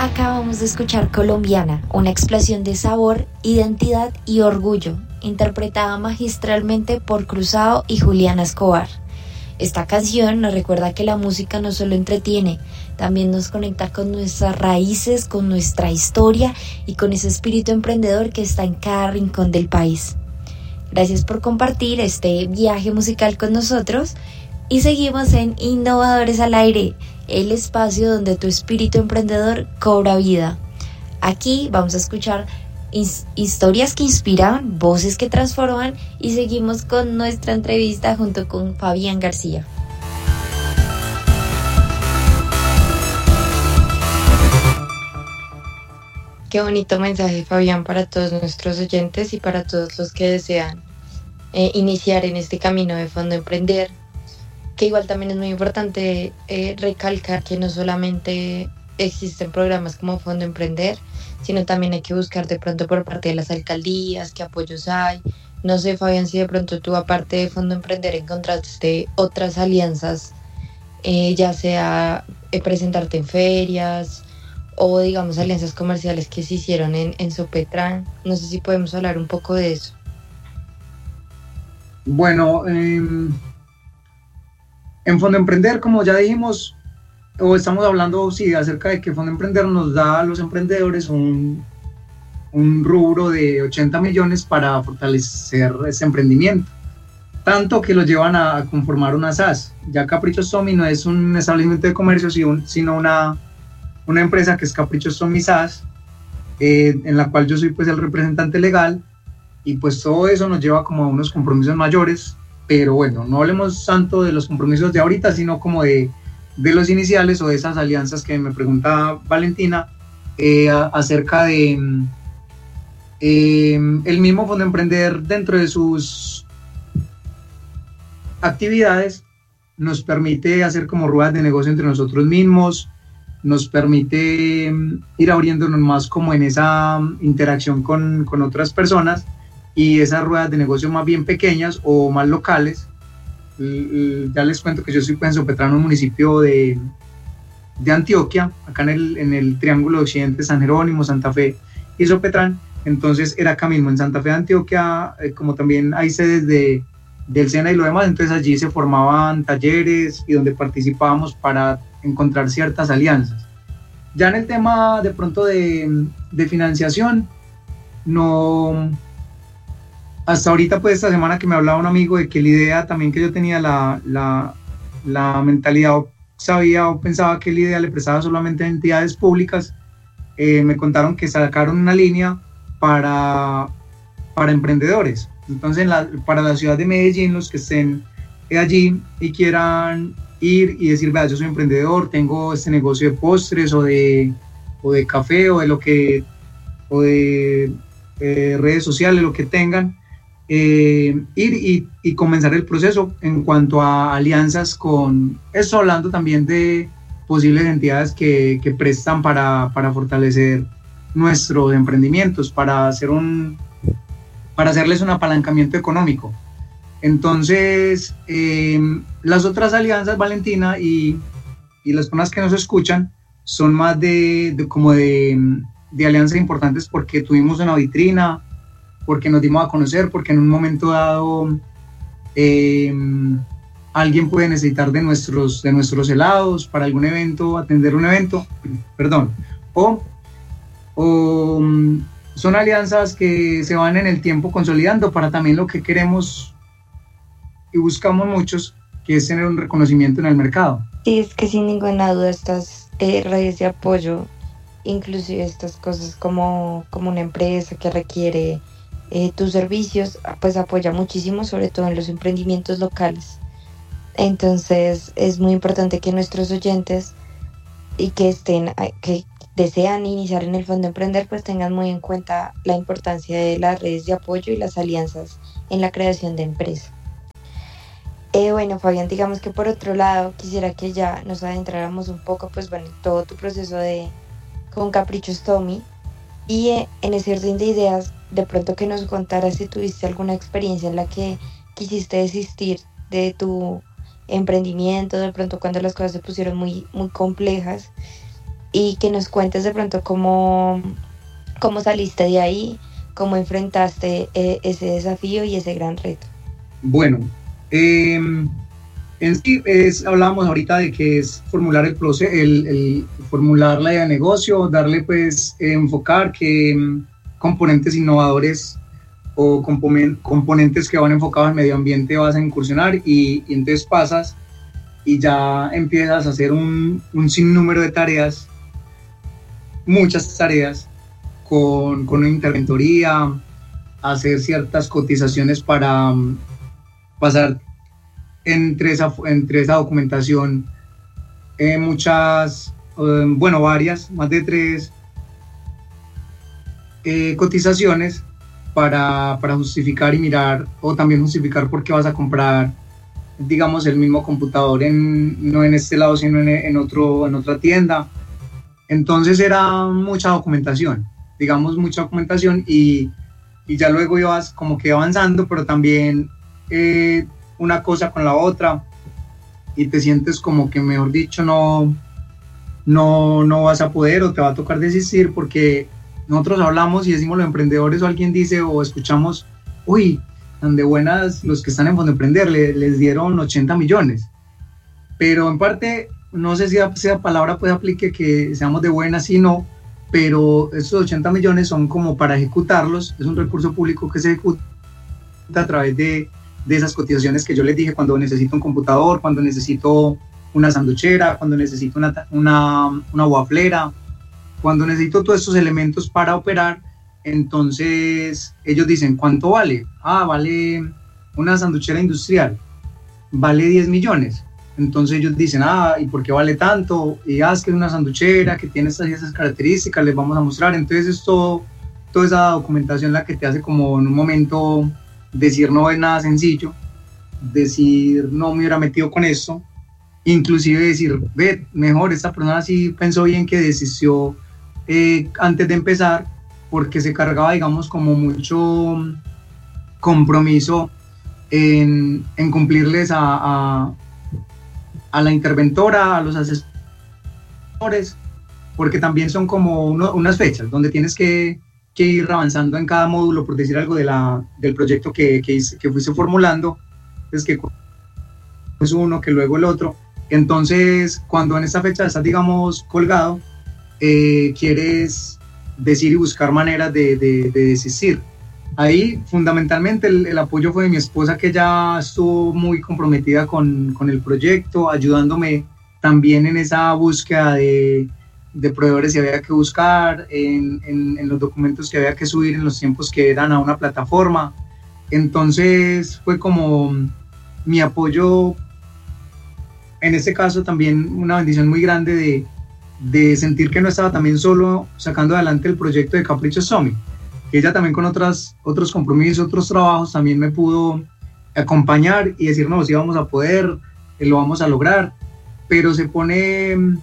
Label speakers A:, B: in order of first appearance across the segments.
A: Acabamos de escuchar Colombiana, una explosión de sabor, identidad y orgullo, interpretada magistralmente por Cruzado y Juliana Escobar. Esta canción nos recuerda que la música no solo entretiene, también nos conecta con nuestras raíces, con nuestra historia y con ese espíritu emprendedor que está en cada rincón del país. Gracias por compartir este viaje musical con nosotros y seguimos en Innovadores al Aire, el espacio donde tu espíritu emprendedor cobra vida. Aquí vamos a escuchar historias que inspiran, voces que transforman y seguimos con nuestra entrevista junto con Fabián García. Qué bonito mensaje, Fabián, para todos nuestros oyentes y para todos los que desean iniciar en este camino de Fondo Emprender, que igual también es muy importante recalcar que no solamente existen programas como Fondo Emprender, sino también hay que buscar de pronto por parte de las alcaldías qué apoyos hay. No sé, Fabián, si de pronto tú, aparte de Fondo Emprender, encontraste otras alianzas, ya sea presentarte en ferias o digamos alianzas comerciales que se hicieron en Sopetran. No sé si podemos hablar un poco de eso.
B: Bueno, en Fondo Emprender, como ya dijimos, o estamos hablando acerca de que Fondo Emprender nos da a los emprendedores un rubro de 80 millones para fortalecer ese emprendimiento, tanto que lo llevan a conformar una SAS. Ya Caprichos Tommy no es un establecimiento de comercio, sino una empresa que es Caprichos Tommy SAS, en la cual yo soy pues el representante legal, y pues todo eso nos lleva como a unos compromisos mayores. Pero bueno, no hablemos tanto de los compromisos de ahorita, sino como de los iniciales o de esas alianzas que me pregunta Valentina acerca de el mismo Fondo Emprender. Dentro de sus actividades nos permite hacer como ruedas de negocio entre nosotros mismos, nos permite ir abriéndonos más como en esa interacción con otras personas, y esas ruedas de negocio más bien pequeñas o más locales. Ya les cuento que yo soy en Sopetrán, un municipio de Antioquia, acá en el Triángulo Occidente, San Jerónimo, Santa Fe y Sopetrán. Entonces era acá mismo en Santa Fe de Antioquia, como también hay sedes del SENA y lo demás, entonces allí se formaban talleres y donde participábamos para encontrar ciertas alianzas. Ya en el tema de pronto de financiación, no... Hasta ahorita, pues esta semana que me hablaba un amigo de que la idea también que yo tenía, la mentalidad, sabía o pensaba que la idea le prestaba solamente a entidades públicas, me contaron que sacaron una línea para emprendedores. Entonces, para la ciudad de Medellín, los que estén allí y quieran ir y decir, vea, yo soy emprendedor, tengo este negocio de postres o de café o de redes sociales, lo que tengan, ir y comenzar el proceso en cuanto a alianzas con esto, hablando también de posibles entidades que prestan para fortalecer nuestros emprendimientos, para hacerles un apalancamiento económico. Entonces, las otras alianzas, Valentina, y las personas que nos escuchan, son más de alianzas importantes porque tuvimos una vitrina, porque nos dimos a conocer, porque en un momento dado alguien puede necesitar de nuestros helados para algún evento, atender un evento, perdón, o son alianzas que se van en el tiempo consolidando para también lo que queremos y buscamos muchos, que es tener un reconocimiento en el mercado.
A: Sí, es que sin ninguna duda estas redes de apoyo, inclusive estas cosas como una empresa que requiere tus servicios, pues apoya muchísimo, sobre todo en los emprendimientos locales. Entonces es muy importante que nuestros oyentes y que desean iniciar en el Fondo Emprender, pues tengan muy en cuenta la importancia de las redes de apoyo y las alianzas en la creación de empresa. Bueno, Fabián, digamos que por otro lado quisiera que ya nos adentráramos un poco, pues bueno, en todo tu proceso con Caprichos Tommy, y en ese orden de ideas, de pronto que nos contaras si tuviste alguna experiencia en la que quisiste desistir de tu emprendimiento, de pronto cuando las cosas se pusieron muy, muy complejas, y que nos cuentes de pronto cómo saliste de ahí, cómo enfrentaste ese desafío y ese gran reto.
B: Bueno, en sí hablábamos ahorita de que es formular el proceso, el formular la idea de negocio, darle pues enfocar que componentes innovadores o componentes que van enfocados al medio ambiente vas a incursionar y entonces pasas y ya empiezas a hacer un sinnúmero de tareas, muchas tareas con una interventoría, hacer ciertas cotizaciones para pasar entre esa documentación varias, más de 3 cotizaciones para justificar y mirar, o también justificar por qué vas a comprar, digamos, el mismo computador no en este lado, sino en otra tienda. Entonces era mucha documentación y ya luego ibas como que avanzando, pero también una cosa con la otra y te sientes como que, mejor dicho, no vas a poder o te va a tocar desistir, porque nosotros hablamos y decimos los emprendedores, o alguien dice o escuchamos, uy, tan de buenas los que están en Fondo Emprender, les dieron 80 millones, pero en parte no sé si esa palabra puede aplique que seamos de buenas, sí, no, pero esos 80 millones son como para ejecutarlos, es un recurso público que se ejecuta a través de esas cotizaciones que yo les dije, cuando necesito un computador, cuando necesito una sanduchera, cuando necesito una waflera, cuando necesito todos estos elementos para operar. Entonces ellos dicen, ¿cuánto vale? Vale una sanduchera industrial, vale 10 millones. Entonces ellos dicen, ¿y por qué vale tanto? Y es que es una sanduchera que tiene estas y esas características, les vamos a mostrar. Entonces es toda esa documentación la que te hace como en un momento decir no es nada sencillo, decir no me hubiera metido con esto, inclusive decir, ve, mejor esta persona sí pensó bien que desistió antes de empezar, porque se cargaba, digamos, como mucho compromiso en cumplirles a la interventora, a los asesores, porque también son como unas fechas donde tienes que ir avanzando en cada módulo, por decir algo, del proyecto que fuiste formulando. Entonces, que es uno, que luego el otro. Entonces, cuando en esta fecha estás, digamos, colgado, quieres decir y buscar maneras de desistir. Ahí, fundamentalmente, el apoyo fue de mi esposa, que ya estuvo muy comprometida con el proyecto, ayudándome también en esa búsqueda de proveedores que había que buscar, en los documentos que había que subir en los tiempos que eran a una plataforma. Entonces fue como mi apoyo, en este caso también una bendición muy grande de sentir que no estaba también solo sacando adelante el proyecto de Capricho Summit, que ella también con otros compromisos, otros trabajos también me pudo acompañar y decir, no, sí vamos a poder, lo vamos a lograr, pero se pone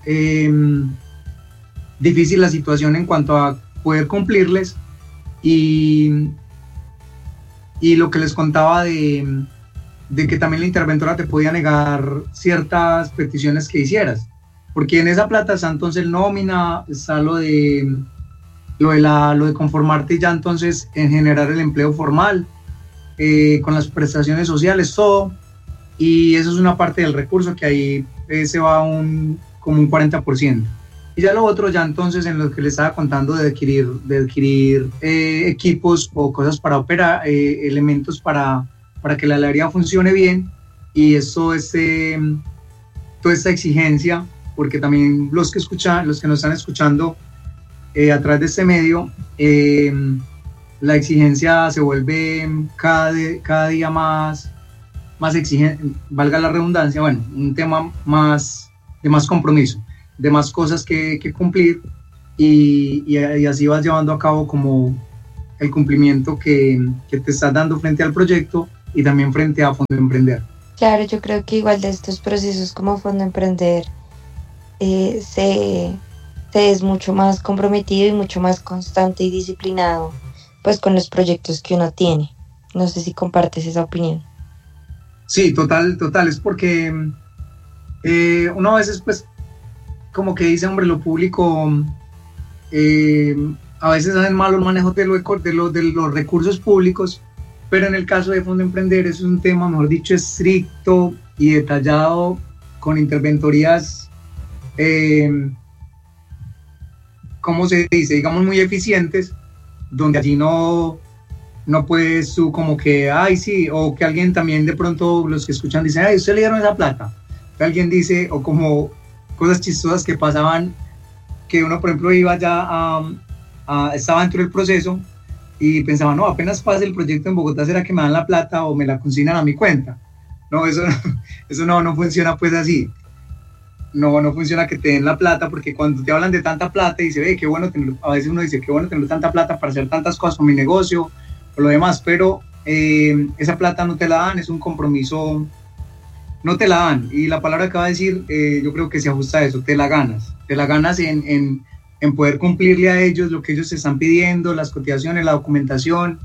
B: difícil la situación en cuanto a poder cumplirles, y lo que les contaba de que también la interventora te podía negar ciertas peticiones que hicieras, porque en esa plata está entonces el nómina, está lo de conformarte ya entonces en generar el empleo formal, con las prestaciones sociales, todo, y eso es una parte del recurso que ahí se va como un 40%. Y ya lo otro, ya entonces en lo que les estaba contando de adquirir equipos o cosas para operar, elementos para que la heladería funcione bien, y toda esta exigencia, porque también los que nos están escuchando a través de este medio, la exigencia se vuelve cada día más exigente, valga la redundancia, bueno, un tema de más compromiso, de más cosas que cumplir, y así vas llevando a cabo como el cumplimiento que te estás dando frente al proyecto y también frente a Fondo Emprender.
A: Claro, yo creo que igual de estos procesos como Fondo Emprender se es mucho más comprometido y mucho más constante y disciplinado pues con los proyectos que uno tiene. No sé si compartes esa opinión.
B: Sí, total, es porque uno a veces pues como que dice, hombre, lo público a veces hacen mal el manejo de los recursos públicos, pero en el caso de Fondo Emprender es un tema, mejor dicho, estricto y detallado, con interventorías, ¿cómo se dice? Digamos, muy eficientes, donde allí no puedes tú como que, ay, sí, o que alguien también de pronto, los que escuchan, dicen, ay, ¿usted le dieron esa plata? Que alguien dice, o como cosas chistosas que pasaban, que uno, por ejemplo, iba ya estaba dentro del proceso y pensaba, no, apenas pase el proyecto en Bogotá, ¿será que me dan la plata o me la consignan a mi cuenta? No, eso no funciona pues así. No funciona que te den la plata, porque cuando te hablan de tanta plata y dice, ve, qué bueno tener, a veces uno dice, qué bueno tener tanta plata para hacer tantas cosas con mi negocio o lo demás, pero esa plata no te la dan, es un compromiso, no te la dan, y la palabra que acaba de decir, yo creo que se ajusta a eso, te la ganas en poder cumplirle a ellos lo que ellos te están pidiendo, las cotizaciones, la documentación,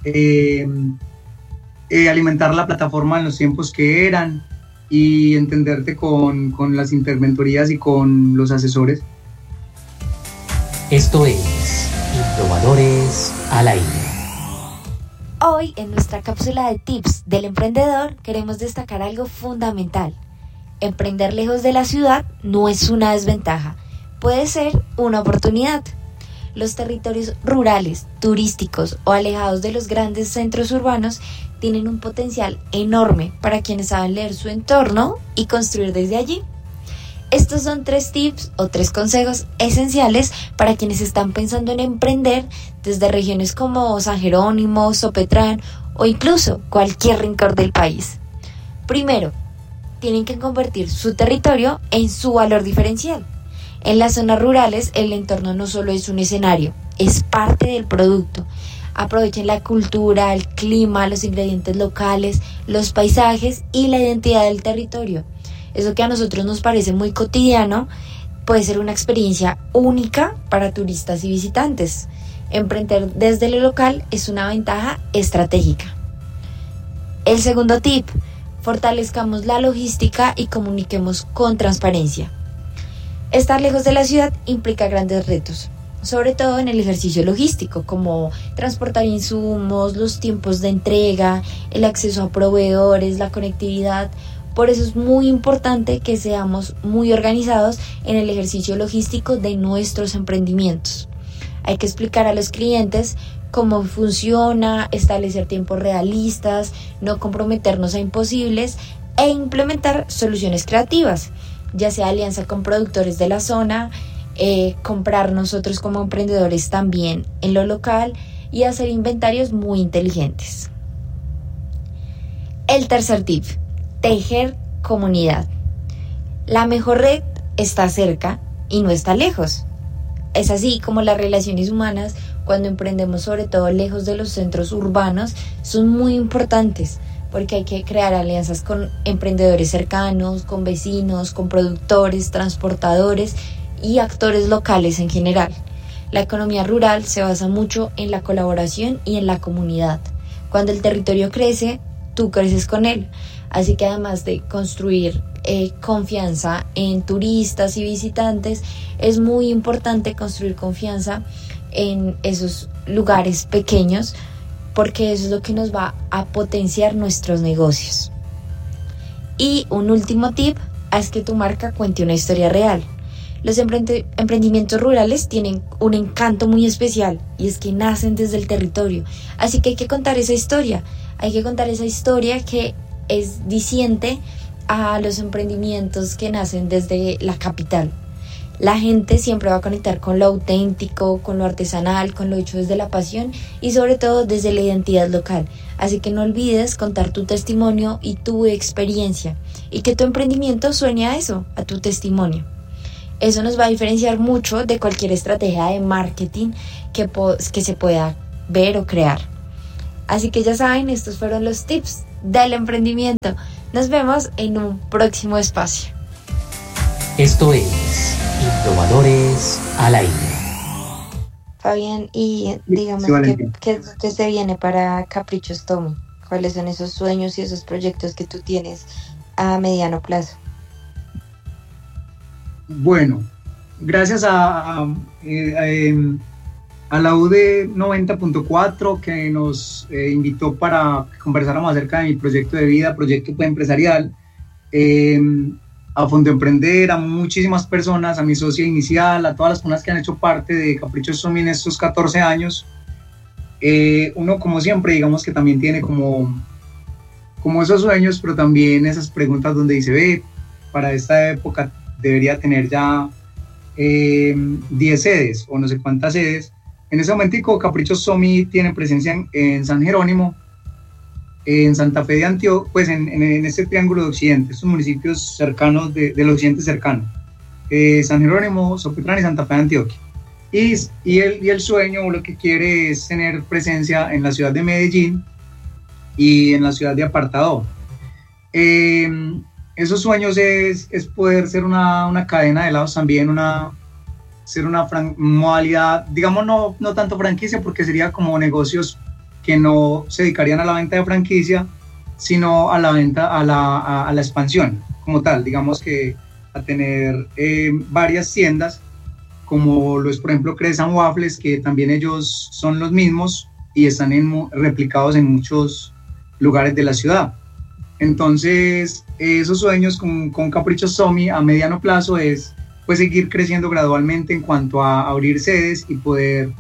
B: alimentar la plataforma en los tiempos que eran y entenderte con las interventorías y con los asesores.
C: Esto es Innovadores al Aire.
D: Hoy, en nuestra cápsula de tips del emprendedor, queremos destacar algo fundamental. Emprender lejos de la ciudad no es una desventaja, puede ser una oportunidad. Los territorios rurales, turísticos o alejados de los grandes centros urbanos tienen un potencial enorme para quienes saben leer su entorno y construir desde allí. Estos son 3 tips o 3 consejos esenciales para quienes están pensando en emprender desde regiones como San Jerónimo, Sopetrán o incluso cualquier rincón del país. Primero, tienen que convertir su territorio en su valor diferencial. En las zonas rurales, el entorno no solo es un escenario, es parte del producto. Aprovechen la cultura, el clima, los ingredientes locales, los paisajes y la identidad del territorio. Eso que a nosotros nos parece muy cotidiano puede ser una experiencia única para turistas y visitantes. Emprender desde lo local es una ventaja estratégica. El segundo tip: fortalezcamos la logística y comuniquemos con transparencia. Estar lejos de la ciudad implica grandes retos, sobre todo en el ejercicio logístico, como transportar insumos, los tiempos de entrega, el acceso a proveedores, la conectividad. Por eso es muy importante que seamos muy organizados en el ejercicio logístico de nuestros emprendimientos. Hay que explicar a los clientes cómo funciona, establecer tiempos realistas, no comprometernos a imposibles e implementar soluciones creativas, ya sea alianza con productores de la zona, comprar nosotros como emprendedores también en lo local y hacer inventarios muy inteligentes. El tercer tip: tejer comunidad. La mejor red está cerca y no está lejos. Es así como las relaciones humanas, cuando emprendemos sobre todo lejos de los centros urbanos, son muy importantes, porque hay que crear alianzas con emprendedores cercanos, con vecinos, con productores, transportadores y actores locales en general. La economía rural se basa mucho en la colaboración y en la comunidad. Cuando el territorio crece, tú creces con él. Así que además de construir confianza en turistas y visitantes, es muy importante construir confianza en esos lugares pequeños, porque eso es lo que nos va a potenciar nuestros negocios. Y un último tip es que tu marca cuente una historia real. Los emprendimientos rurales tienen un encanto muy especial, y es que nacen desde el territorio. Así que hay que contar esa historia. Hay que contar esa historia que es distinta a los emprendimientos que nacen desde la capital. La gente siempre va a conectar con lo auténtico, con lo artesanal, con lo hecho desde la pasión y sobre todo desde la identidad local. Así que no olvides contar tu testimonio y tu experiencia, y que tu emprendimiento suene a eso, a tu testimonio. Eso nos va a diferenciar mucho de cualquier estrategia de marketing que se pueda ver o crear. Así que ya saben, estos fueron los tips del emprendimiento. Nos vemos en un próximo espacio.
C: Esto es Innovadores al Aire.
A: Fabián, y digamos,
B: Sí,
A: ¿qué se viene para Caprichos Tommy? ¿Cuáles son esos sueños y esos proyectos que tú tienes a mediano plazo?
B: Bueno, gracias a la UD 90.4 que nos invitó para que conversáramos acerca de mi proyecto de vida, proyecto empresarial, a Fondo Emprender, a muchísimas personas, a mi socia inicial, a todas las personas que han hecho parte de Caprichos Somi en estos 14 años. Uno, como siempre, digamos que también tiene como esos sueños, pero también esas preguntas donde dice, ve, para esta época debería tener ya 10 sedes o no sé cuántas sedes. En ese momentico Caprichos Somi tiene presencia en San Jerónimo, en Santa Fe de Antioquia, pues en este triángulo de occidente, estos municipios cercanos del occidente cercano, San Jerónimo, Sopetrán y Santa Fe de Antioquia. Y el sueño o lo que quiere es tener presencia en la ciudad de Medellín y en la ciudad de Apartadó. Esos sueños es poder ser una cadena de helados también, ser una modalidad, digamos, no tanto franquicia, porque sería como negocios que no se dedicarían a la venta de franquicia, sino a la venta, a la expansión como tal, digamos que a tener varias tiendas, como lo es por ejemplo Cresan Waffles, que también ellos son los mismos y están replicados en muchos lugares de la ciudad. Entonces esos sueños con Caprichos Somi a mediano plazo es pues seguir creciendo gradualmente en cuanto a abrir sedes y poder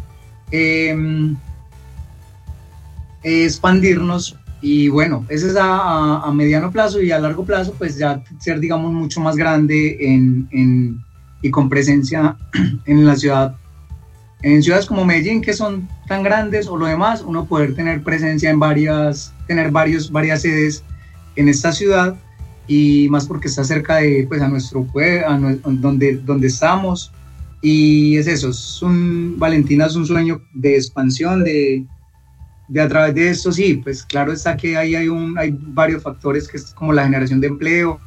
B: expandirnos, y bueno, ese es a mediano plazo, y a largo plazo pues ya ser, digamos, mucho más grande y con presencia en la ciudad, en ciudades como Medellín, que son tan grandes, o lo demás, uno poder tener presencia en varias sedes en esta ciudad, y más porque está cerca de pues a nuestro pueblo, donde estamos, y es eso, Valentina es un sueño de expansión, de a través de esto. Sí, pues claro está que hay varios factores, que es como la generación de empleo,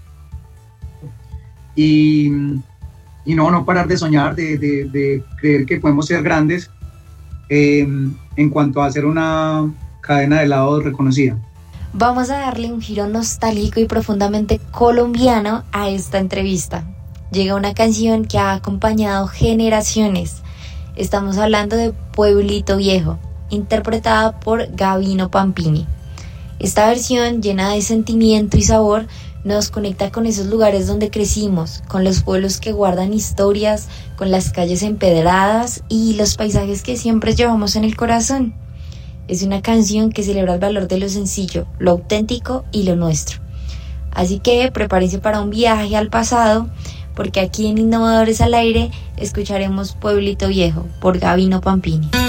B: y no parar de soñar, de creer que podemos ser grandes en cuanto a hacer una cadena de helados reconocida.
D: Vamos a darle un giro nostálgico y profundamente colombiano a esta entrevista. Llega una canción que ha acompañado generaciones. Estamos hablando de Pueblito Viejo, interpretada por Gabino Pampini. Esta versión, llena de sentimiento y sabor, nos conecta con esos lugares donde crecimos, con los pueblos que guardan historias, con las calles empedradas y los paisajes que siempre llevamos en el corazón. Es una canción que celebra el valor de lo sencillo, lo auténtico y lo nuestro. Así que prepárense para un viaje al pasado, porque aquí en Innovadores al Aire escucharemos Pueblito Viejo por Gabino Pampini.